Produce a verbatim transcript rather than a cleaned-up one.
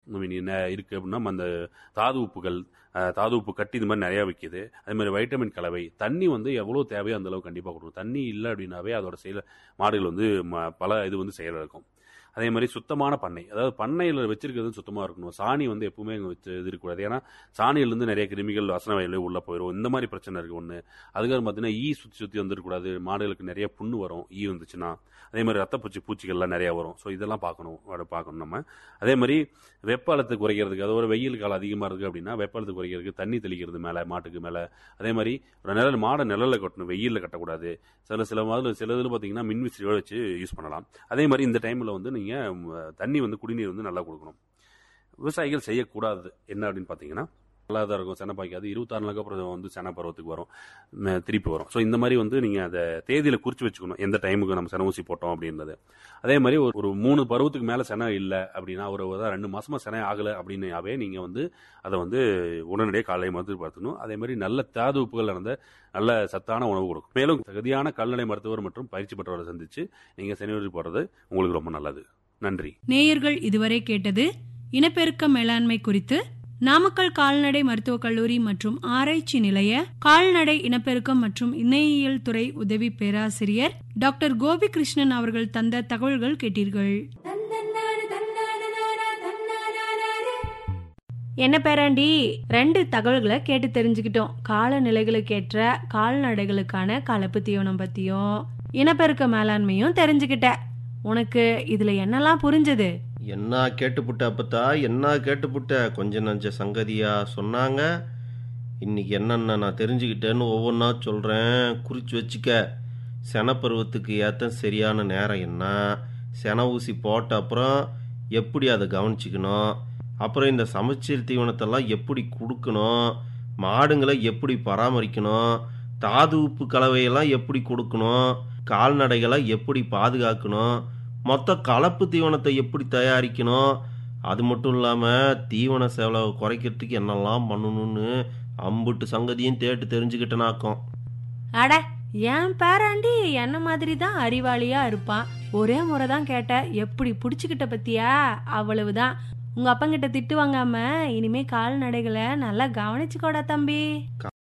I mean, என்ன இருக்கு அப்படின்னா அந்த தாது உப்புகள், அஹ், தாது உப்பு கட்டி இந்த மாதிரி நிறையா விற்கிது. அதே மாதிரி வைட்டமின் கலவை, தண்ணி வந்து எவ்வளோ தேவையோ அந்த அளவு கண்டிப்பாக கொடுக்கும். தண்ணி இல்லை அப்படின்னாவே அதோட செயல் மாடுகள் வந்து ம- பல இது வந்து செயல் இருக்கும். அதே மாதிரி சுத்தமான பண்ணை, அதாவது பண்ணையில் வச்சிருக்கிறது சுத்தமாக இருக்கணும். சாணி வந்து எப்பவுமே இங்கே வச்சு இது இருக்கக்கூடாது. ஏன்னா சாணியிலேருந்து நிறைய கிருமிகள் வாசன வயலே உள்ளே போயிடும். இந்த மாதிரி பிரச்சனை இருக்குது ஒன்று. அதுக்கப்புறம் பார்த்தீங்கன்னா ஈ சுற்றி சுற்றி வந்துருக்கூடாது. மாடுகளுக்கு நிறைய புண்ணு வரும் ஈ வந்துச்சுன்னா. அதே மாதிரி ரத்தப்பூச்சி பூச்சிகள்லாம் நிறையா வரும். ஸோ இதெல்லாம் பார்க்கணும் அதை பார்க்கணும் நம்ம. அதே மாதிரி வெப்ப அழுத்தத்தை குறைக்கிறதுக்கு, அது ஒரு வெயில் காலம் அதிகமாக இருக்குது அப்படின்னா வெப்ப அழுத்தத்தை குறைக்கிறதுக்கு தண்ணி தெளிக்கிறது மேலே, மாட்டுக்கு மேலே. அதே மாதிரி ஒரு நிழல் மாடை நிழலில் கட்டணும், வெயிலில் கட்டக்கூடாது. சில சில மாதிரி சில இதில் பார்த்தீங்கன்னா மின்விசிறியோட வச்சு யூஸ் பண்ணலாம். அதே மாதிரி இந்த டைமில் வந்து நீங்கள் தண்ணி வந்து குடிநீர் வந்து நல்லா கொடுக்கணும். விவசாயிகள் செய்யக்கூடாது என்ன அப்படின்னு பார்த்தீங்கன்னா, நல்லா தான் இருக்கும் செனை பாய்க்காது. இருபத்தாறு நாளுக்கு அப்புறம் வந்து செனை பருவத்துக்கு வரும், ம, திருப்பி வரும். ஸோ இந்த மாதிரி வந்து நீங்கள் அதை தேதியில் குறித்து வச்சுக்கணும், எந்த டைமுக்கு நம்ம செனை ஊசி போட்டோம் அப்படின்றது. அதே மாதிரி ஒரு ஒரு மூணு பருவத்துக்கு மேலே செனை இல்லை அப்படின்னா, ஒரு ஒரு ரெண்டு மாசமா செனை ஆகலை அப்படின்னாவே நீங்கள் வந்து அதை வந்து உடனடியாக காலை மருத்துவ பார்த்துக்கணும். அதே மாதிரி நல்ல தாது உப்புகள் நடந்த நல்ல சத்தான உணவு கொடுக்கும். மேலும் தகுதியான கால்நடை மருத்துவர் மற்றும் பயிற்சி பெற்றவரை சந்திச்சு நீங்கள் செனை ஊசி போடுறது உங்களுக்கு ரொம்ப நல்லது. நன்றி. நேயர்கள் இதுவரை கேட்டது இனப்பெருக்க மேலாண்மை குறித்து நாமக்கல் கால்நடை மருத்துவக் கல்லூரி மற்றும் ஆராய்ச்சி நிலைய கால்நடை இனப்பெருக்கம் மற்றும் இணையியல் துறை உதவி பேராசிரியர் டாக்டர் கோபி கிருஷ்ணன் அவர்கள் தந்த தகவல்கள் கேட்டீர்கள். என்ன பேராண்டி, ரெண்டு தகவல்களை கேட்டு தெரிஞ்சுக்கிட்டோம். காலநிலைகளுக்கேற்ற கால்நடைகளுக்கான கலப்பு தீவனம் பத்தியும் இனப்பெருக்க மேலாண்மையும் தெரிஞ்சுக்கிட்ட. உனக்கு இதுல என்னெல்லாம் புரிஞ்சது? என்ன கேட்டுப்புட்ட அப்பத்தா, என்ன கேட்டுப்புட்ட, கொஞ்சம் நஞ்ச சங்கதியா சொன்னாங்க. இன்னைக்கு என்னென்ன நான் தெரிஞ்சுக்கிட்டேன்னு ஒவ்வொன்றா சொல்கிறேன், குறித்து வச்சுக்க. செனப்பருவத்துக்கு ஏற்ற சரியான நேரம் என்ன, செனை ஊசி போட்ட அப்புறம் எப்படி அதை கவனிச்சிக்கணும், அப்புறம் இந்த சமச்சீர் தீவனத்தெல்லாம் எப்படி கொடுக்கணும், மாடுங்களை எப்படி பராமரிக்கணும், தாது உப்பு கலவையெல்லாம் எப்படி கொடுக்கணும், கால்நடைகளை எப்படி பாதுகாக்கணும், மொத்த கலப்பு தீவனத்தை எப்படி தயாரிக்கணும், அது மட்டும் இல்லாமல் தீவன செலவை குறைக்கிறதுக்கு என்னெல்லாம் பண்ணணும்னு அம்புட்டு சங்கதியும் தேட்டு தெரிஞ்சுக்கிட்டனாக்கும். அட, என் பேராண்டி என்ன மாதிரி தான் அறிவாளியா இருப்பான். ஒரே முறை தான் கேட்ட, எப்படி புடிச்சுக்கிட்ட பத்தியா? அவ்வளவுதான். உங்க அப்பங்கிட்ட திட்டு வாங்காம இனிமே கால்நடைகளை நல்லா கவனிச்சுக்கோடா தம்பி.